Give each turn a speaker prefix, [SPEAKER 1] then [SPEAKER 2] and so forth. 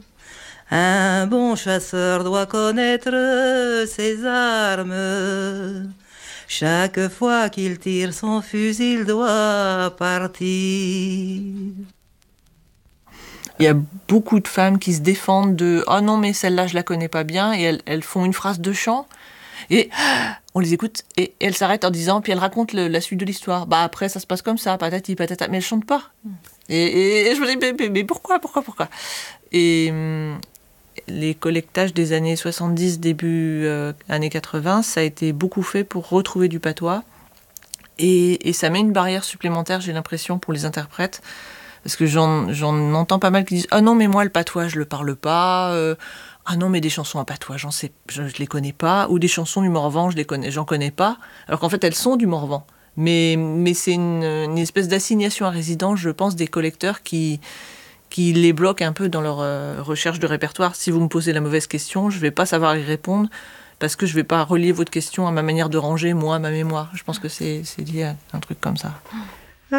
[SPEAKER 1] Un bon chasseur doit connaître ses armes. Chaque fois qu'il tire son fusil, il doit partir.
[SPEAKER 2] Il y a beaucoup de femmes qui se défendent de « Oh non, mais celle-là, je la connais pas bien » et elles font une phrase de chant et on les écoute et elles s'arrêtent en disant, puis elles racontent la suite de l'histoire. Bah après, ça se passe comme ça, patati patata, mais elles chantent pas. Et je me dis, mais pourquoi. Et les collectages des années 70, début années 80, ça a été beaucoup fait pour retrouver du patois. Et ça met une barrière supplémentaire, j'ai l'impression, pour les interprètes. Parce que j'en entends pas mal qui disent « Ah non, mais moi, le patois, je le parle pas. Ah non, mais des chansons en patois, je les connais pas. Ou des chansons du Morvan, j'en connais pas. » Alors qu'en fait, elles sont du Morvan. Mais c'est une espèce d'assignation à résidence, je pense, des collecteurs qui les bloquent un peu dans leur recherche de répertoire. Si vous me posez la mauvaise question, je vais pas savoir y répondre parce que je vais pas relier votre question à ma manière de ranger, moi, ma mémoire. Je pense que c'est lié à un truc comme ça.